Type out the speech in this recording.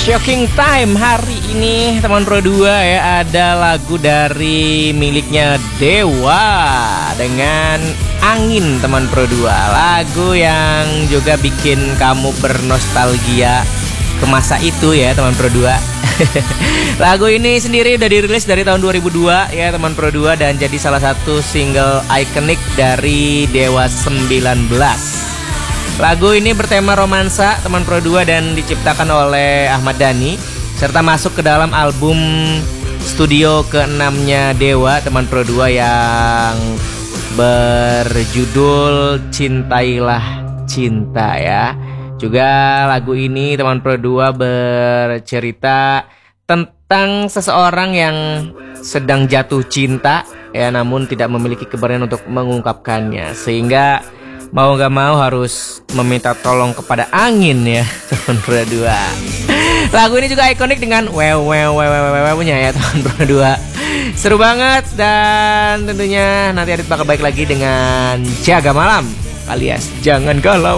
Shocking Time hari ini teman Pro 2 ya, ada lagu dari miliknya Dewa dengan Angin teman Pro 2. Lagu yang juga bikin kamu bernostalgia ke masa itu ya teman Pro 2. Lagu ini sendiri udah dirilis dari tahun 2002 ya teman Pro 2 dan jadi salah satu single ikonik dari Dewa 19. Lagu ini bertema romansa teman Pro 2 dan diciptakan oleh Ahmad Dhani serta masuk ke dalam album studio ke-6-nya Dewa teman Pro 2 yang berjudul Cintailah Cinta ya. Juga lagu ini teman Pro 2 bercerita tentang seseorang yang sedang jatuh cinta ya, namun tidak memiliki keberanian untuk mengungkapkannya, sehingga mau gak mau harus meminta tolong kepada angin ya teman Pro 2. Lagu ini juga ikonik dengan wew-nya ya teman Pro 2. Seru banget dan tentunya nanti Adit bakal balik lagi dengan Jaga Malam alias Jangan Galau.